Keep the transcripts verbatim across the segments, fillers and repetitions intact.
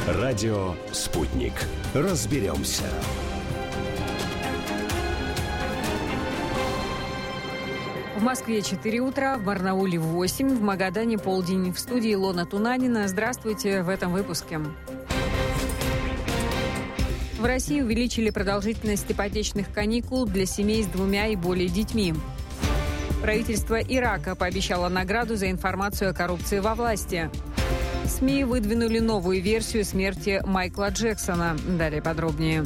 Радио «Спутник». Разберемся. В Москве четыре утра, в Барнауле восемь, в Магадане полдень. В студии Илона Тунанина. Здравствуйте в этом выпуске. В России увеличили продолжительность ипотечных каникул для семей с двумя и более детьми. Правительство Ирака пообещало награду за информацию о коррупции во власти. СМИ выдвинули новую версию смерти Майкла Джексона. Далее подробнее.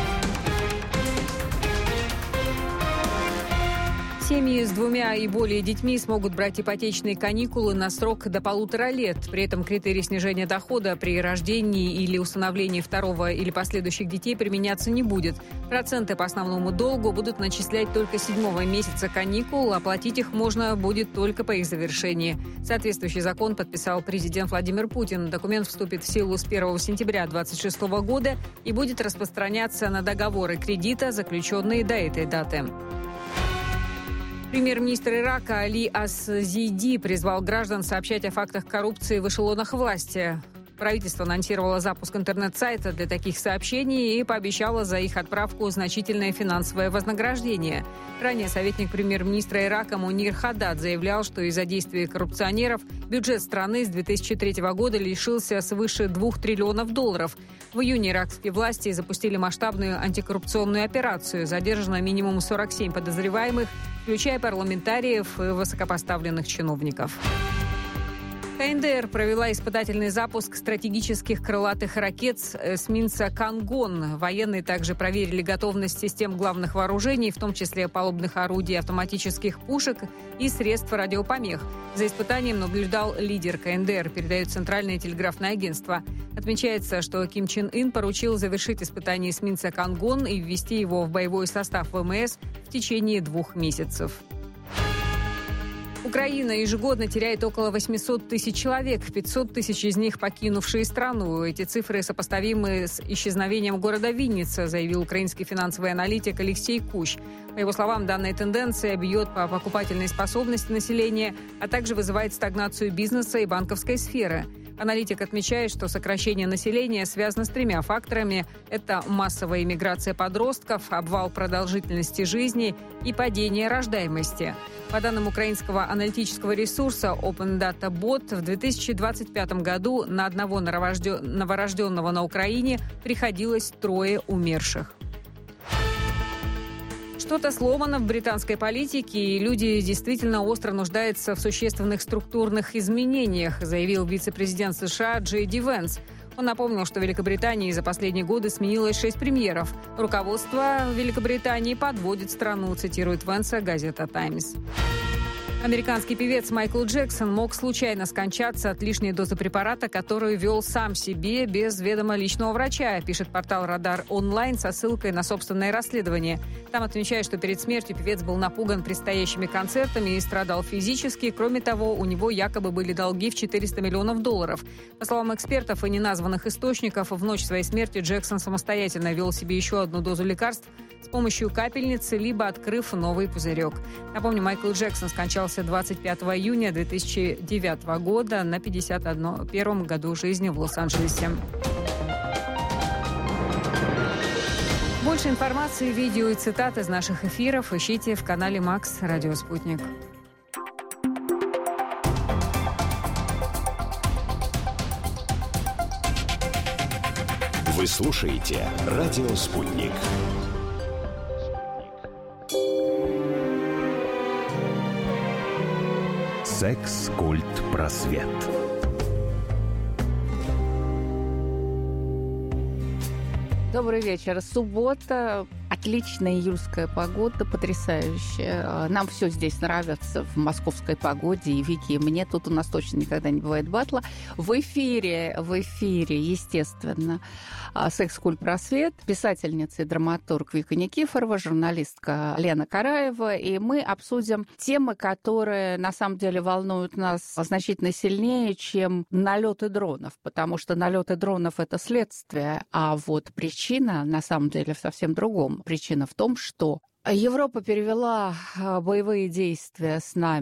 Семьи с двумя и более детьми смогут брать ипотечные каникулы на срок до полутора лет. При этом критерий снижения дохода при рождении или установлении второго или последующих детей применяться не будет. Проценты по основному долгу будут начислять только седьмого месяца каникул, а платить их можно будет только по их завершении. Соответствующий закон подписал президент Владимир Путин. Документ вступит в силу с первого сентября две тысячи двадцать шестого года и будет распространяться на договоры кредита, заключенные до этой даты. Премьер-министр Ирака Али Ас-Зейди призвал граждан сообщать о фактах коррупции в эшелонах власти. Правительство анонсировало запуск интернет-сайта для таких сообщений и пообещало за их отправку значительное финансовое вознаграждение. Ранее советник премьер-министра Ирака Мунир Хадад заявлял, что из-за действий коррупционеров бюджет страны с две тысячи третьего года лишился свыше двух триллионов долларов. В июне иракские власти запустили масштабную антикоррупционную операцию. Задержано минимум сорок семь подозреваемых, включая парламентариев и высокопоставленных чиновников. КНДР провела испытательный запуск стратегических крылатых ракет с эсминца «Кангон». Военные также проверили готовность систем главных вооружений, в том числе палубных орудий, автоматических пушек и средств радиопомех. За испытанием наблюдал лидер КНДР, передает Центральное телеграфное агентство. Отмечается, что Ким Чен Ын поручил завершить испытание эсминца «Кангон» и ввести его в боевой состав ВМС в течение двух месяцев. Украина ежегодно теряет около восемьсот тысяч человек, пятьсот тысяч из них покинувшие страну. Эти цифры сопоставимы с исчезновением города Винница, заявил украинский финансовый аналитик Алексей Кущ. По его словам, данная тенденция бьет по покупательной способности населения, а также вызывает стагнацию бизнеса и банковской сферы. Аналитик отмечает, что сокращение населения связано с тремя факторами. Это массовая иммиграция подростков, обвал продолжительности жизни и падение рождаемости. По данным украинского аналитического ресурса Open Data Bot, в две тысячи двадцать пятом году на одного новорожденного на Украине приходилось трое умерших. Что-то сломано в британской политике, и люди действительно остро нуждаются в существенных структурных изменениях, заявил вице-президент США Джей Ди Венс. Он напомнил, что в Великобритании за последние годы сменилось шесть премьеров. Руководство Великобритании подводит страну, цитирует Венса газета «Таймс». Американский певец Майкл Джексон мог случайно скончаться от лишней дозы препарата, которую вел сам себе без ведома личного врача, пишет портал «Радар Онлайн» со ссылкой на собственное расследование. Там отмечают, что перед смертью певец был напуган предстоящими концертами и страдал физически. Кроме того, у него якобы были долги в четыреста миллионов долларов. По словам экспертов и неназванных источников, в ночь своей смерти Джексон самостоятельно ввел себе еще одну дозу лекарств с помощью капельницы, либо открыв новый пузырек. Напомню, Майкл Джексон скончался двадцать пятого июня две тысячи девятого года на пятьдесят первом году жизни в Лос-Анджелесе. Больше информации, видео и цитат из наших эфиров ищите в канале Макс Радио Спутник. Вы слушаете Радио Спутник. Секс, культ, просвет. Добрый вечер. Суббота. Отличная июльская погода, потрясающая. Нам все здесь нравится в московской погоде. И Вики, и мне тут у нас точно никогда не бывает батла. В эфире, в эфире, естественно, «Секс, культ, просвет», писательница и драматург Вика Никифорова, журналистка Лена Караева. И мы обсудим темы, которые на самом деле волнуют нас значительно сильнее, чем налеты дронов. Потому что налеты дронов – это следствие, а вот причина на самом деле в совсем другом. Причина в том, что Европа перевела боевые действия с нами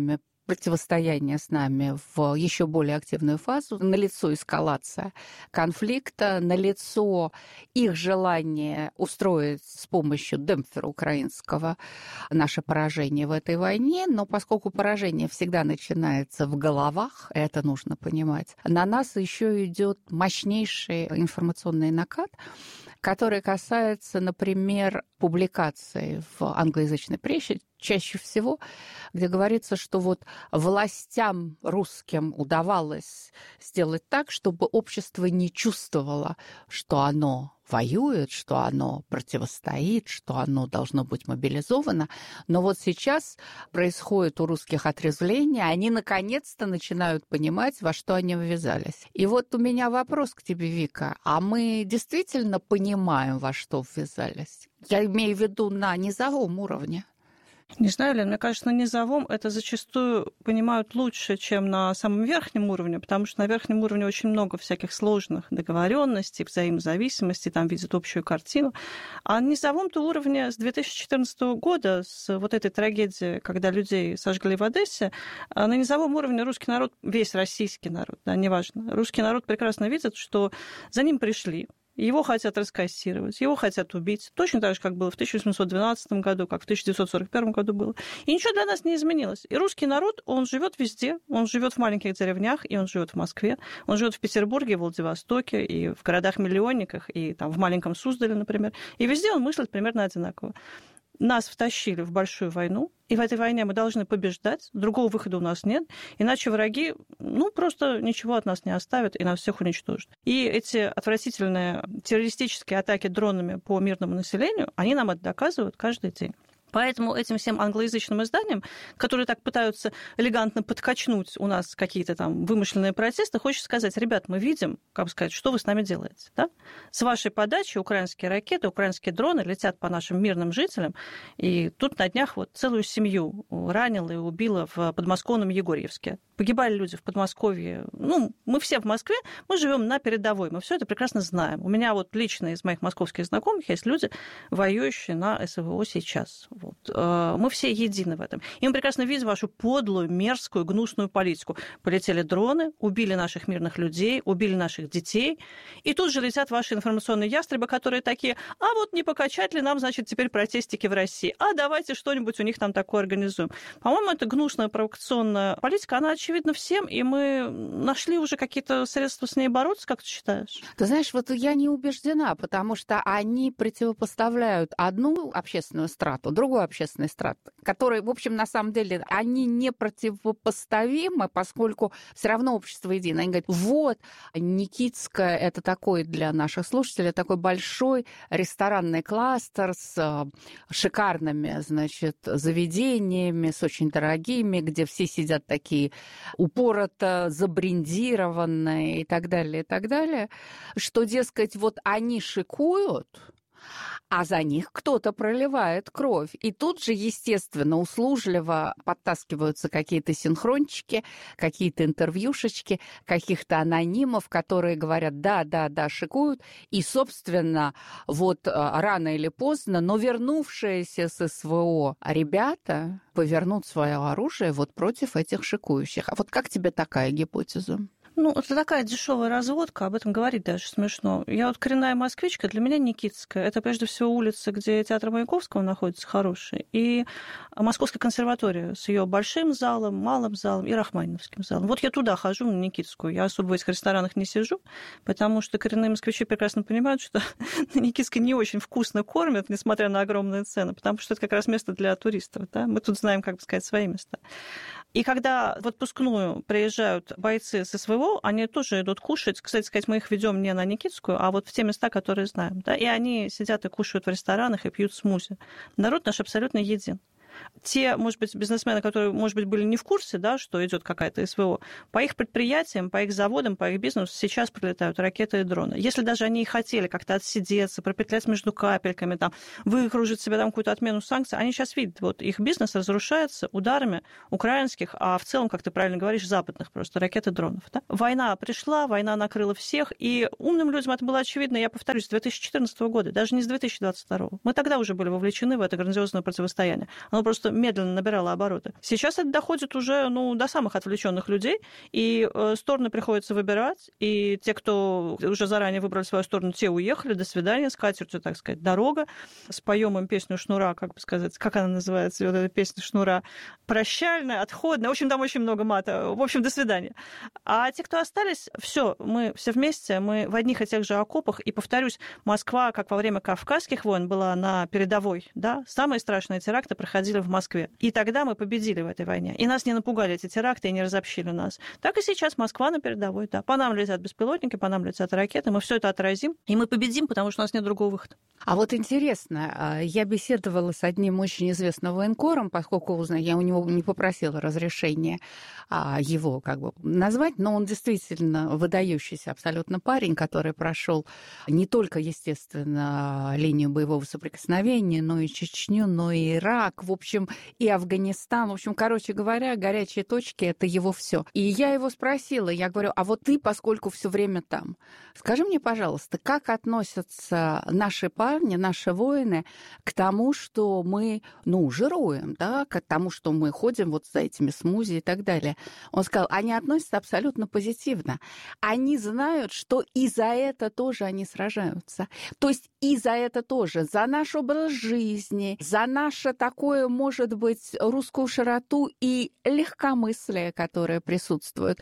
противостояние с нами в еще более активную фазу. Налицо эскалация конфликта, налицо их желание устроить с помощью демпфера украинского наше поражение в этой войне. Но поскольку поражение всегда начинается в головах, это нужно понимать, на нас еще идет мощнейший информационный накат, который касается, например, публикаций в англоязычной прессе, чаще всего, где говорится, что вот властям русским удавалось сделать так, чтобы общество не чувствовало, что оно воюет, что оно противостоит, что оно должно быть мобилизовано. Но вот сейчас происходит у русских отрезвление, они наконец-то начинают понимать, во что они ввязались. И вот у меня вопрос к тебе, Вика. А мы действительно понимаем, во что ввязались? Я имею в виду на низовом уровне. Не знаю, Лен, мне кажется, на низовом это зачастую понимают лучше, чем на самом верхнем уровне, потому что на верхнем уровне очень много всяких сложных договоренностей, взаимозависимостей, там видят общую картину. А на низовом-то уровне с две тысячи четырнадцатого года, с вот этой трагедии, когда людей сожгли в Одессе, на низовом уровне русский народ, весь российский народ, да, неважно, русский народ прекрасно видит, что за ним пришли. Его хотят раскассировать, его хотят убить. Точно так же, как было в тысяча восемьсот двенадцатом году, как в тысяча девятьсот сорок первом году было. И ничего для нас не изменилось. И русский народ, он живет везде. Он живет в маленьких деревнях, и он живет в Москве. Он живет в Петербурге, в Владивостоке, и в городах-миллионниках, и там в маленьком Суздале, например. И везде он мыслит примерно одинаково. Нас втащили в большую войну, и в этой войне мы должны побеждать, другого выхода у нас нет, иначе враги, ну, просто ничего от нас не оставят и нас всех уничтожат. И эти отвратительные террористические атаки дронами по мирному населению, они нам это доказывают каждый день. Поэтому этим всем англоязычным изданиям, которые так пытаются элегантно подкачнуть у нас какие-то там вымышленные протесты, хочется сказать: ребят, мы видим, как бы сказать, что вы с нами делаете. Да? С вашей подачи украинские ракеты, украинские дроны летят по нашим мирным жителям. И тут на днях вот целую семью ранило и убило в подмосковном Егорьевске. Погибали люди в Подмосковье. Ну, мы все в Москве, мы живем на передовой, мы все это прекрасно знаем. У меня вот лично из моих московских знакомых есть люди, воюющие на СВО сейчас. Вот. Мы все едины в этом. И мы прекрасно видим вашу подлую, мерзкую, гнусную политику. Полетели дроны, убили наших мирных людей, убили наших детей. И тут же летят ваши информационные ястребы, которые такие: а вот не покачать ли нам, значит, теперь протестики в России? А давайте что-нибудь у них там такое организуем. По-моему, эта гнусная провокационная политика, она очевидна всем, и мы нашли уже какие-то средства с ней бороться, как ты считаешь? Ты знаешь, вот я не убеждена, потому что они противопоставляют одну общественную страту, другую общественную страту, которые, в общем, на самом деле, они не противопоставимы, поскольку все равно общество едино. Они говорят: вот, Никитское — это такой для наших слушателей такой большой ресторанный кластер с шикарными, значит, заведениями, с очень дорогими, где все сидят такие упорото забрендированные и так далее, и так далее, что, дескать, вот они шикуют, а за них кто-то проливает кровь. И тут же, естественно, услужливо подтаскиваются какие-то синхрончики, какие-то интервьюшечки, каких-то анонимов, которые говорят: да, да, да, шикуют. И, собственно, вот рано или поздно, но вернувшиеся с СВО ребята повернут свое оружие вот против этих шикующих. А вот как тебе такая гипотеза? Ну, это такая дешевая разводка, об этом говорить даже смешно. Я вот коренная москвичка, для меня Никитская — это прежде всего улица, где театр Маяковского находится, хороший, и Московская консерватория с ее большим залом, малым залом и Рахманиновским залом. Вот я туда хожу, на Никитскую. Я особо в этих ресторанах не сижу, потому что коренные москвичи прекрасно понимают, что на Никитской не очень вкусно кормят, несмотря на огромные цены, потому что это как раз место для туристов. Да? Мы тут знаем, как бы сказать, свои места. И когда в отпускную приезжают бойцы с СВО, они тоже идут кушать. Кстати сказать, мы их ведем не на Никитскую, а вот в те места, которые знаем. Да? И они сидят и кушают в ресторанах и пьют смузи. Народ наш абсолютно един. Те, может быть, бизнесмены, которые, может быть, были не в курсе, да, что идет какая-то СВО, по их предприятиям, по их заводам, по их бизнесу сейчас прилетают ракеты и дроны. Если даже они и хотели как-то отсидеться, пропетлять между капельками, там, выкружить себе там какую-то отмену санкций, они сейчас видят, вот их бизнес разрушается ударами украинских, а в целом, как ты правильно говоришь, западных просто ракет и дронов. Да? Война пришла, война накрыла всех, и умным людям это было очевидно, я повторюсь, с две тысячи четырнадцатого года, даже не с две тысячи двадцать второго. Мы тогда уже были вовлечены в это грандиозное противостояние. Оно просто медленно набирало обороты. Сейчас это доходит уже ну, до самых отвлеченных людей, и э, стороны приходится выбирать, и те, кто уже заранее выбрали свою сторону, те уехали, до свидания, с катертью, так сказать, дорога. Споем им песню Шнура, как бы сказать, как она называется, вот эта песня Шнура, прощальная, отходная, в общем, там очень много мата, в общем, до свидания. А те, кто остались, все, мы все вместе, мы в одних и тех же окопах, и, повторюсь, Москва, как во время Кавказских войн, была на передовой, да, самые страшные теракты проходили в Москве. И тогда мы победили в этой войне. И нас не напугали эти теракты и не разобщили нас. Так и сейчас Москва на передовой, да. По нам летят беспилотники, по нам летят ракеты, мы все это отразим, и мы победим, потому что у нас нет другого выхода. А вот интересно, я беседовала с одним очень известным военкором, поскольку я у него не попросила разрешения его как бы назвать, но он действительно выдающийся абсолютно парень, который прошел не только, естественно, линию боевого соприкосновения, но и Чечню, но и Ирак, в общем, и Афганистан. В общем, короче говоря, горячие точки — это его все. И я его спросила, я говорю, а вот ты, поскольку все время там, скажи мне, пожалуйста, как относятся наши парни, наши воины к тому, что мы, ну, жируем, да, к тому, что мы ходим вот за этими смузи и так далее. Он сказал, они относятся абсолютно позитивно. Они знают, что и за это тоже они сражаются. То есть и за это тоже, за наш образ жизни, за наше такое, может быть, русскую широту и легкомыслие, которое присутствует.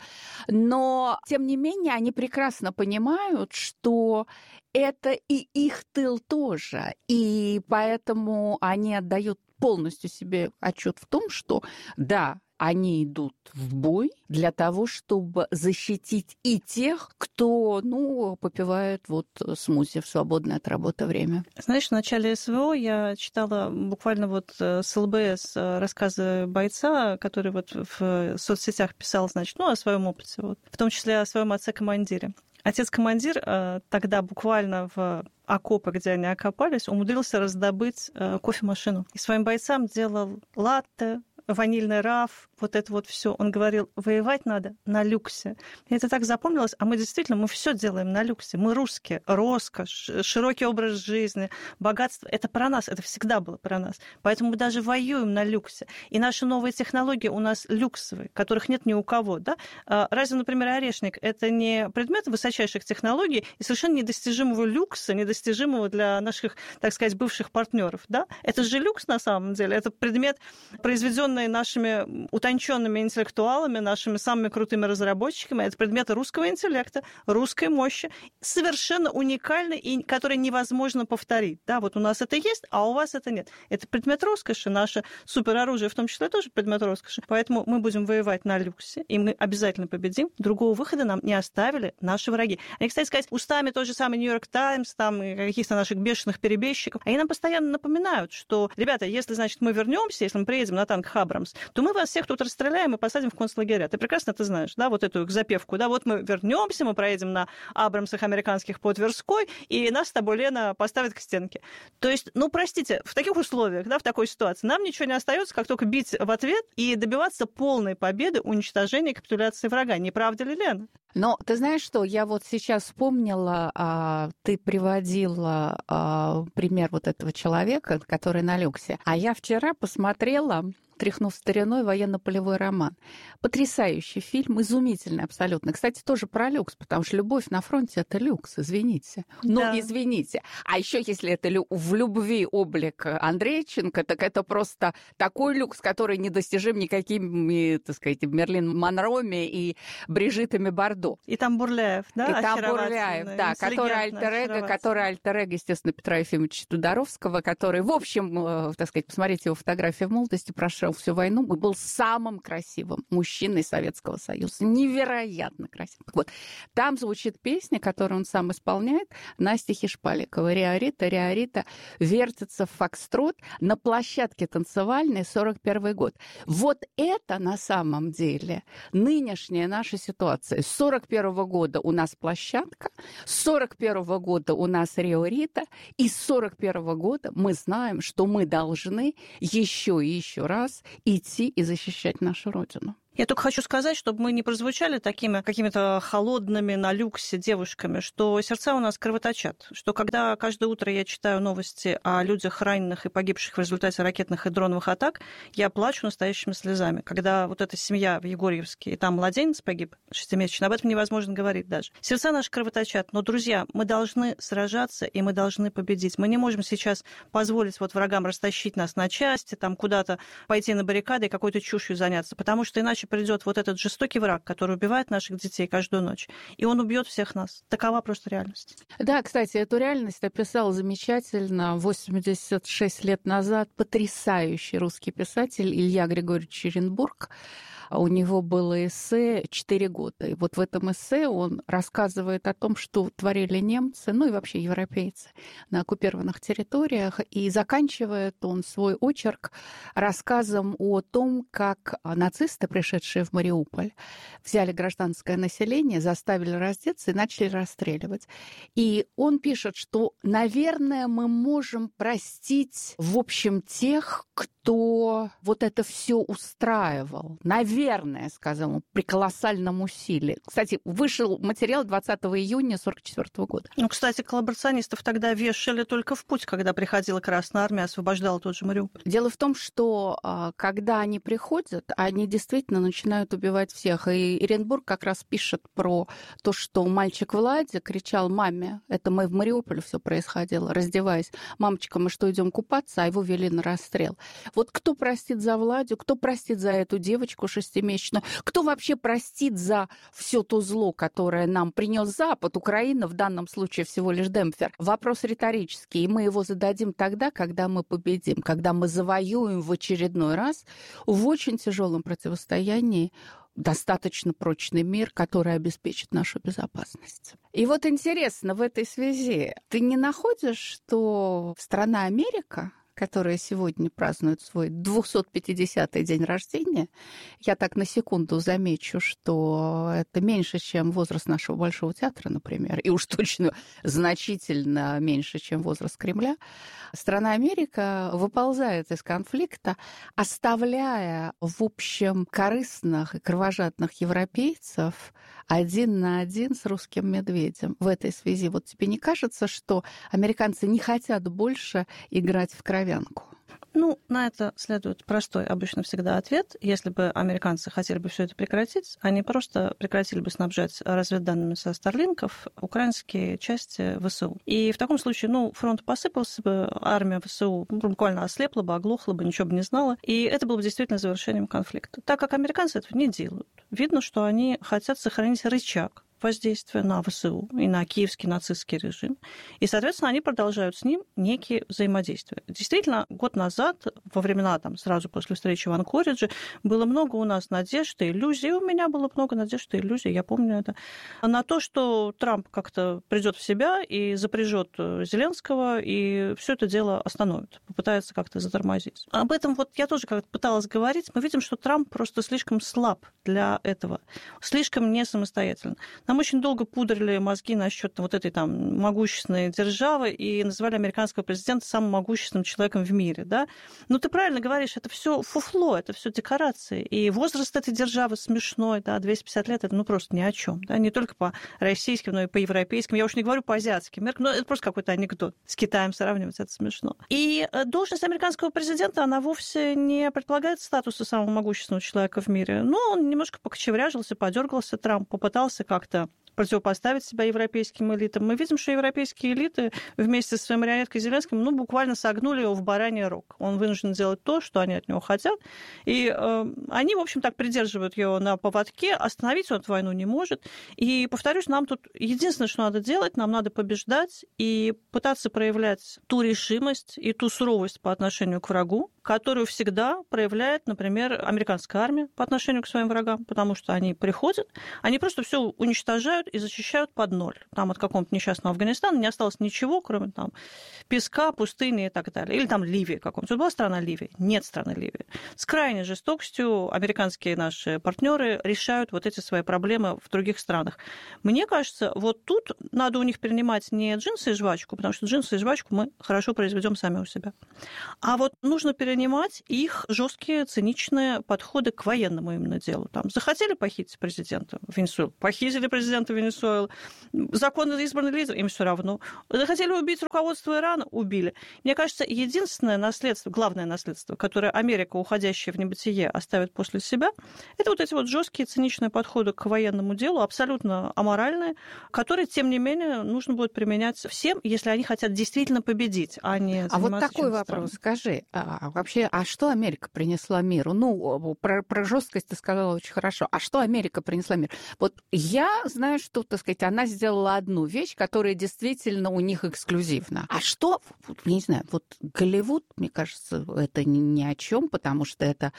Но, тем не менее, они прекрасно понимают, что это и их тыл тоже. И поэтому они отдают полностью себе отчет в том, что да, они идут в бой для того, чтобы защитить и тех, кто, ну, попивает вот смузи в свободное от работы время. Знаешь, в начале СВО я читала буквально вот с ЛБС рассказы бойца, который вот в соцсетях писал, значит, ну, о своем опыте, вот, в том числе о своем отце-командире. Отец-командир тогда буквально в окопы, где они окопались, умудрился раздобыть кофемашину. И своим бойцам делал латте, ванильный раф, вот это вот все. Он говорил, воевать надо на люксе. И это так запомнилось. А мы действительно, мы все делаем на люксе. Мы русские. Роскошь, широкий образ жизни, богатство. Это про нас. Это всегда было про нас. Поэтому мы даже воюем на люксе. И наши новые технологии у нас люксовые, которых нет ни у кого. Да? Разве, например, орешник — это не предмет высочайших технологий и совершенно недостижимого люкса, недостижимого для наших, так сказать, бывших партнеров? Да? Это же люкс на самом деле. Это предмет, произведенный нашими утонченными интеллектуалами, нашими самыми крутыми разработчиками. Это предметы русского интеллекта, русской мощи, совершенно уникальный и который невозможно повторить. Да, вот у нас это есть, а у вас это нет. Это предмет роскоши. Наше супероружие в том числе тоже предмет роскоши. Поэтому мы будем воевать на люксе, и мы обязательно победим. Другого выхода нам не оставили наши враги. Они, кстати сказать, устами той же самой Нью-Йорк Таймс, там, каких-то наших бешеных перебежчиков, они нам постоянно напоминают, что, ребята, если, значит, мы вернемся, если мы приедем на танк Абрамс, то мы вас всех тут расстреляем и посадим в концлагеря. Ты прекрасно это знаешь, да, вот эту их запевку, да, вот мы вернемся, мы проедем на Абрамсах американских по Тверской, и нас с тобой, Лена, поставят к стенке. То есть, ну, простите, в таких условиях, да, в такой ситуации нам ничего не остается, как только бить в ответ и добиваться полной победы, уничтожения и капитуляции врага. Не правда ли, Лена? Но ты знаешь что, я вот сейчас вспомнила, а, ты приводила а, пример вот этого человека, который на люксе, а я вчера посмотрела, тряхнув стариной, военно-полевой роман. Потрясающий фильм, изумительный абсолютно. Кстати, тоже про люкс, потому что любовь на фронте — это люкс, извините. Ну, да. извините. А еще если это лю- в любви облик Андрейченко, так это просто такой люкс, который недостижим никакими, так сказать, Мерлин Монроми и Брижитами Бардо. И там Бурляев, да? И там Бурляев, да, который альтер-эго, который альтер-эго, естественно, Петра Ефимовича Тодоровского, который, в общем, так сказать, посмотрите его фотографии в молодости, прошел всю войну и был самым красивым мужчиной Советского Союза. Невероятно красивым. Вот. Там звучит песня, которую он сам исполняет, на стихи Шпаликова. «Риорита, Риорита, вертится в фокстрот на площадке танцевальной, сорок первый год». Вот это на самом деле нынешняя наша ситуация. С сорок первого года у нас площадка, с сорок первого года у нас Риорита, и с сорок первого года мы знаем, что мы должны еще и еще раз идти и защищать нашу Родину. Я только хочу сказать, чтобы мы не прозвучали такими какими-то холодными на люксе девушками, что сердца у нас кровоточат, что когда каждое утро я читаю новости о людях раненых и погибших в результате ракетных и дроновых атак, я плачу настоящими слезами. Когда вот эта семья в Егорьевске, и там младенец погиб шестимесячный, об этом невозможно говорить даже. Сердца наши кровоточат, но, друзья, мы должны сражаться, и мы должны победить. Мы не можем сейчас позволить вот врагам растащить нас на части, там куда-то пойти на баррикады и какой-то чушью заняться, потому что иначе придет вот этот жестокий враг, который убивает наших детей каждую ночь, и он убьет всех нас. Такова просто реальность. Да, кстати, эту реальность описал замечательно восемьдесят шесть лет назад потрясающий русский писатель Илья Григорьевич Черенбург. У него было эссе «Четыре года». И вот в этом эссе он рассказывает о том, что творили немцы, ну и вообще европейцы на оккупированных территориях. И заканчивает он свой очерк рассказом о том, как нацисты, пришедшие в Мариуполь, взяли гражданское население, заставили раздеться и начали расстреливать. И он пишет, что, наверное, мы можем простить, в общем, тех, кто вот это все устраивал. Наверное, сказал он, при колоссальном усилии. Кстати, вышел материал двадцатого июня сорок четвёртого года. Ну, кстати, коллаборационистов тогда вешали только в путь, когда приходила Красная Армия, освобождала тот же Мариуполь. Дело в том, что когда они приходят, они действительно начинают убивать всех. И Иренбург как раз пишет про то, что мальчик Владя кричал маме, это мы в Мариуполе все происходило, раздеваясь, мамочка, мы что, идем купаться, а его вели на расстрел. Вот кто простит за Владю, кто простит за эту девочку шестимесячную, кто вообще простит за все то зло, которое нам принес Запад, Украина, в данном случае всего лишь демпфер? Вопрос риторический, и мы его зададим тогда, когда мы победим, когда мы завоюем в очередной раз в очень тяжелом противостоянии достаточно прочный мир, который обеспечит нашу безопасность. И вот интересно в этой связи, ты не находишь, что страна Америка, которая сегодня празднует свой двухсот пятидесятый день рождения, я так на секунду замечу, что это меньше, чем возраст нашего Большого театра, например, и уж точно значительно меньше, чем возраст Кремля, страна Америка выползает из конфликта, оставляя, в общем, корыстных и кровожадных европейцев один на один с русским медведем. В этой связи вот тебе не кажется, что американцы не хотят больше играть в кровянку? Ну, на это следует простой, обычно всегда ответ. Если бы американцы хотели бы все это прекратить, они просто прекратили бы снабжать разведданными со Старлинков украинские части ВСУ. И в таком случае, ну, фронт посыпался бы, армия ВСУ буквально ослепла бы, оглохла бы, ничего бы не знала. И это было бы действительно завершением конфликта. Так как американцы этого не делают. Видно, что они хотят сохранить рычаг воздействия на ВСУ и на киевский нацистский режим. И, соответственно, они продолжают с ним некие взаимодействия. Действительно, год назад, во времена там, сразу после встречи в Анкоридже, было много у нас надежд и иллюзий. И у меня было много надежд и иллюзий, я помню это, на то, что Трамп как-то придет в себя и запряжет Зеленского, и все это дело остановит, попытается как-то затормозить. Об этом вот я тоже как-то пыталась говорить. Мы видим, что Трамп просто слишком слаб для этого, слишком не самостоятельный. Нам очень долго пудрили мозги насчет вот этой там могущественной державы и называли американского президента самым могущественным человеком в мире, да? Но ты правильно говоришь, это все фуфло, это все декорации. И возраст этой державы смешной, да, двести пятьдесят лет, это ну просто ни о чем, да, не только по российским, но и по европейским. Я уж не говорю по азиатским меркам, но это просто какой-то анекдот. С Китаем сравнивать это смешно. И должность американского президента, она вовсе не предполагает статуса самого могущественного человека в мире. Но он немножко покочевряжился, подергался, Трамп попытался как-то противопоставить себя европейским элитам. Мы видим, что европейские элиты вместе со своей марионеткой Зеленским ну, буквально согнули его в бараний рог. Он вынужден делать то, что они от него хотят. И э, они, в общем, так придерживают его на поводке. Остановить он эту войну не может. И, повторюсь, нам тут единственное, что надо делать, нам надо побеждать и пытаться проявлять ту решимость и ту суровость по отношению к врагу, которую всегда проявляет, например, американская армия по отношению к своим врагам, потому что они приходят, они просто все уничтожают и зачищают под ноль. Там от какого-то несчастного Афганистана не осталось ничего, кроме там песка, пустыни и так далее. Или там Ливии каком-то. Тут была страна Ливии? Нет страны Ливии. С крайней жестокостью американские наши партнеры решают вот эти свои проблемы в других странах. Мне кажется, вот тут надо у них перенимать не джинсы и жвачку, потому что джинсы и жвачку мы хорошо произведем сами у себя. А вот нужно перенимать перенимать их жесткие, циничные подходы к военному именно делу. Там захотели похитить президента Венесуэлы, похитили президента Венесуэлы, законно избранный лидер, им все равно. Захотели убить руководство Ирана, убили. Мне кажется, единственное наследство, главное наследство, которое Америка, уходящая в небытие, оставит после себя, это вот эти вот жесткие, циничные подходы к военному делу, абсолютно аморальные, которые, тем не менее, нужно будет применять всем, если они хотят действительно победить, а не заниматься. А вот такой вопрос, скажи, а вообще, а что Америка принесла миру? Ну, про, про жесткость ты сказала очень хорошо. А что Америка принесла миру? Вот я знаю, что, так сказать, она сделала одну вещь, которая действительно у них эксклюзивна. А что, не знаю, вот Голливуд, мне кажется, это ни о чем, потому что это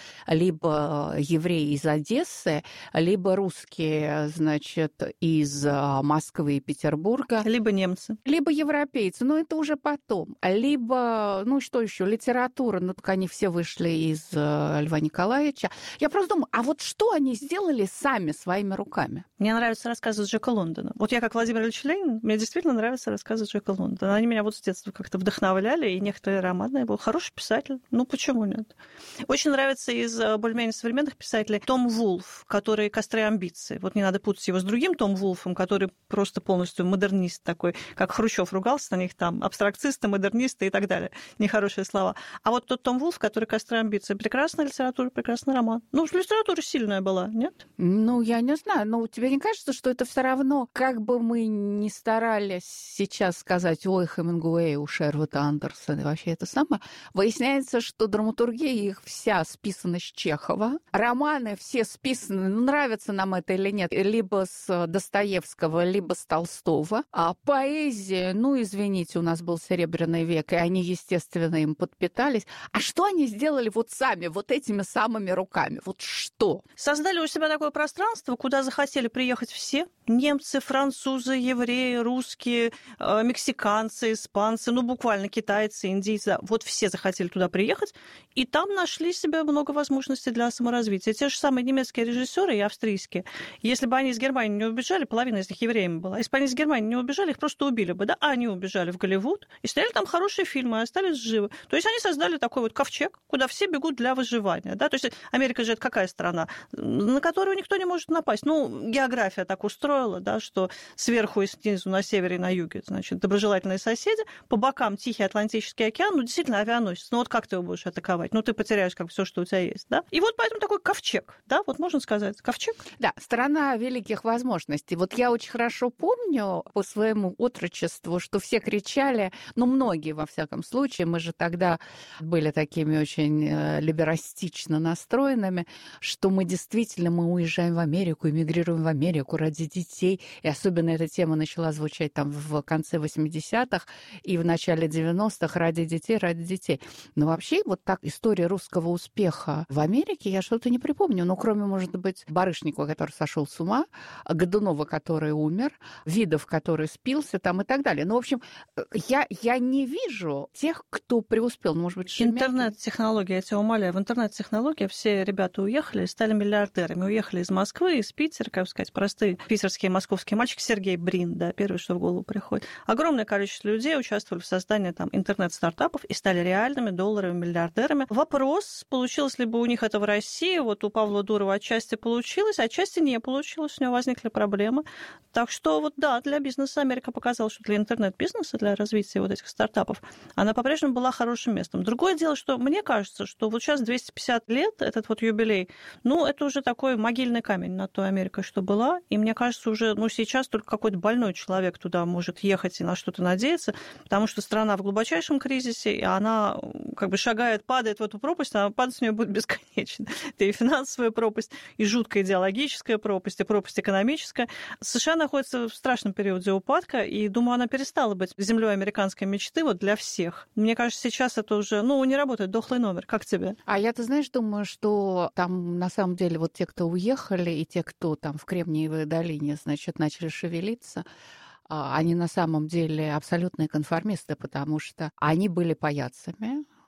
либо евреи из Одессы, либо русские, значит, из Москвы и Петербурга. Либо немцы. Либо европейцы, но это уже потом. Либо, ну что еще, литература, ну так они все вышли из Льва Николаевича. Я просто думаю, а вот что они сделали сами своими руками? Мне нравятся рассказы Джека Лондона. Вот я, как Владимир Ильич Ленин, мне действительно нравятся рассказы Джека Лондона. Они меня вот с детства как-то вдохновляли, и некоторые романы. Я был хороший писатель. Ну, почему нет? Очень нравится из более-менее современных писателей Том Вулф, который «Костры амбиций». Вот не надо путать его с другим Том Вулфом, который просто полностью модернист такой, как Хрущев ругался на них там, абстракцисты, модернисты и так далее. Нехорошие слова. А вот тот Том Вулф, который «Костры амбиций». Прекрасная литература, прекрасный роман. Ну, литература сильная была, нет? Ну, я не знаю. Но тебе не кажется, что это все равно, как бы мы ни старались сейчас сказать, ой, Хемингуэй, у Шервуда Андерсона, и вообще это самое, выясняется, что драматургия их вся списана с Чехова. Романы все списаны, ну, нравится нам это или нет, либо с Достоевского, либо с Толстого. А поэзия, ну, извините, у нас был Серебряный век, и они, естественно, им подпитались. А что они сделали вот сами, вот этими самыми руками? Вот что? Создали у себя такое пространство, куда захотели приехать все. Немцы, французы, евреи, русские, мексиканцы, испанцы, ну, буквально китайцы, индийцы. Вот все захотели туда приехать, и там нашли себе много возможностей для саморазвития. Те же самые немецкие режиссеры и австрийские. Если бы они из Германии не убежали, половина из них евреями была. Если бы они из Германии не убежали, их просто убили бы, да? А они убежали в Голливуд и сняли там хорошие фильмы, и остались живы. То есть они создали такой вот ковчег, куда все бегут для выживания, да? То есть Америка же это какая страна, на которую никто не может напасть? Ну, география так устроила, да, что сверху и снизу, на севере и на юге, значит, доброжелательные соседи, по бокам Тихий Атлантический океан, ну, действительно, авианосец. Ну, вот как ты его будешь атаковать? Ну, ты потеряешь как все, что у тебя есть, да? И вот поэтому такой ковчег, да, вот можно сказать, ковчег. Да, страна великих возможностей. Вот я очень хорошо помню по своему отрочеству, что все кричали, ну, многие, во всяком случае, мы же тогда были такими очень либерастично настроенными, что мы действительно, мы уезжаем в Америку, эмигрируем в Америку ради детей. И особенно эта тема начала звучать там в конце восьмидесятых и в начале девяностых ради детей, ради детей. Но вообще вот так история русского успеха в Америке я что-то не припомню. Ну, кроме, может быть, Барышникова, который сошел с ума, Годунова, который умер, Видов, который спился там и так далее. Ну, в общем, я, я не вижу тех, кто преуспел. Ну, может быть, Шемякин. Интернет-технология, я тебя умоляю, в интернет-технологии все ребята уехали и стали миллиардерами. Уехали из Москвы, из Питера, как сказать, простые питерские, московские мальчики. Сергей Брин, да, первое, что в голову приходит. Огромное количество людей участвовали в создании там интернет-стартапов и стали реальными долларовыми миллиардерами. Вопрос, получилось ли бы у них это в России? Вот у Павла Дурова отчасти получилось, отчасти не получилось, у него возникли проблемы. Так что вот да, для бизнеса Америка показала, что для интернет-бизнеса, для развития вот этих стартапов, она по-прежнему была хорошим местом. Другое дело, что мне кажется, что вот сейчас двести пятьдесят лет, этот вот юбилей, ну, это уже такой могильный камень на той Америке, что была. И мне кажется, уже, ну, сейчас только какой-то больной человек туда может ехать и на что-то надеяться, потому что страна в глубочайшем кризисе, и она как бы шагает, падает в эту пропасть, а падать с нее будет бесконечно. Это и финансовая пропасть, и жуткая идеологическая пропасть, и пропасть экономическая. США находится в страшном периоде упадка, и, думаю, она перестала быть землей американской мечты вот для всех. Мне кажется, сейчас это уже, ну, не работает, дохлый номер. Как тебе? А я, ты знаешь, думаю, что там на самом деле вот те, кто уехали, и те, кто там в Кремниевой долине, значит, начали шевелиться, они на самом деле абсолютные конформисты, потому что они были паяцами,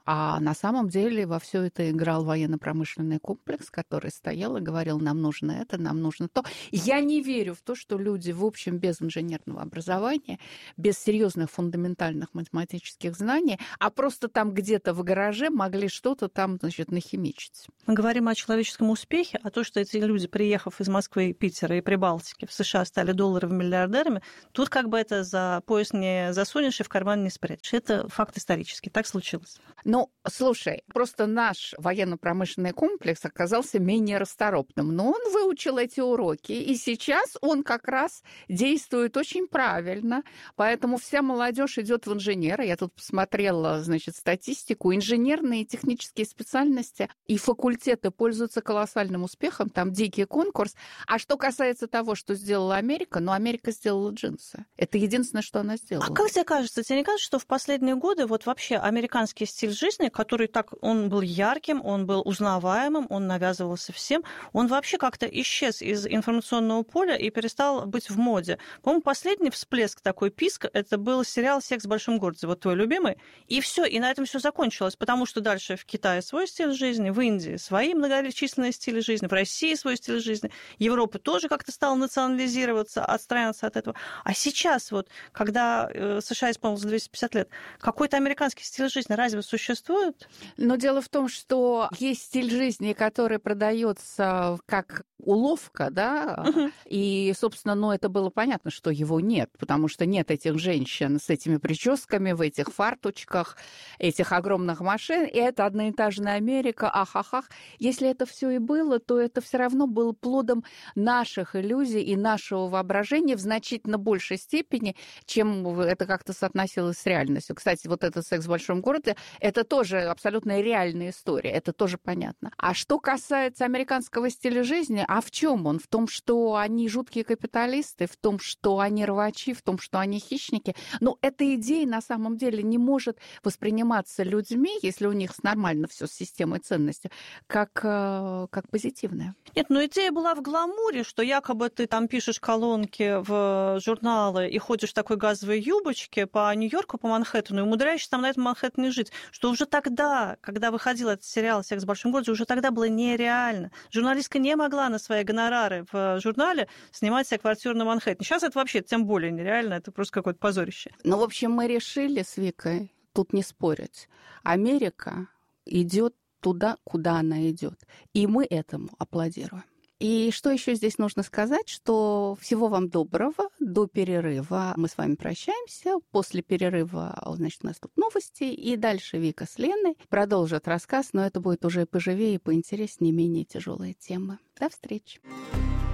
А на самом деле во все это играл военно-промышленный комплекс, который стоял и говорил, нам нужно это, нам нужно то. Я не верю в то, что люди, в общем, без инженерного образования, без серьезных фундаментальных математических знаний, а просто там где-то в гараже могли что-то там, значит, нахимичить. Мы говорим о человеческом успехе, а то, что эти люди, приехав из Москвы, Питера и Прибалтики в США, стали долларовыми миллиардерами, тут как бы это за пояс не засунешь и в карман не спрячешь. Это факт исторический. Так случилось. Ну, слушай, просто наш военно-промышленный комплекс оказался менее расторопным, но он выучил эти уроки, и сейчас он как раз действует очень правильно, поэтому вся молодежь идет в инженеры. Я тут посмотрела, значит, статистику. Инженерные и технические специальности и факультеты пользуются колоссальным успехом, там дикий конкурс. А что касается того, что сделала Америка, ну, Америка сделала джинсы. Это единственное, что она сделала. А как тебе кажется, тебе не кажется, что в последние годы вот вообще американский стиль жизни, который так, он был ярким, он был узнаваемым, он навязывался всем, он вообще как-то исчез из информационного поля и перестал быть в моде. По-моему, последний всплеск такой писк, это был сериал «Секс в большом городе», вот твой любимый, и все, и на этом все закончилось, потому что дальше в Китае свой стиль жизни, в Индии свои многочисленные стили жизни, в России свой стиль жизни, Европа тоже как-то стала национализироваться, отстраиваться от этого. А сейчас вот, когда США исполнилось двести пятьдесят лет, какой-то американский стиль жизни разве существует? Но дело в том, что есть стиль жизни, который продается как уловка, да, угу. И, собственно, ну, это было понятно, что его нет, потому что нет этих женщин с этими прическами, в этих фарточках, этих огромных машин, и это одноэтажная Америка, ах-ах-ах. Если это все и было, то это все равно было плодом наших иллюзий и нашего воображения в значительно большей степени, чем это как-то соотносилось с реальностью. Кстати, вот этот «Секс в большом городе» — это тоже абсолютно реальная история, это тоже понятно. А что касается американского стиля жизни, а в чем он? В том, что они жуткие капиталисты, в том, что они рвачи, в том, что они хищники. Но эта идея на самом деле не может восприниматься людьми, если у них нормально все с системой ценностей, как, как позитивная. Нет, но идея была в гламуре, что якобы ты там пишешь колонки в журналы и ходишь в такой газовой юбочке по Нью-Йорку, по Манхэттену, и умудряешься там на этом Манхэттене жить. Что уже тогда, когда выходил этот сериал «Секс в большом городе», уже тогда было нереально. Журналистка не могла на свои гонорары в журнале снимать себе квартиру на Манхэттене. Сейчас это вообще тем более нереально, это просто какое-то позорище. Ну, в общем, мы решили с Викой тут не спорить. Америка идет туда, куда она идет. И мы этому аплодируем. И что еще здесь нужно сказать, что всего вам доброго, до перерыва мы с вами прощаемся. После перерыва, значит, у нас тут новости, и дальше Вика с Леной продолжат рассказ, но это будет уже поживее и поинтереснее, менее тяжелые темы. До встречи.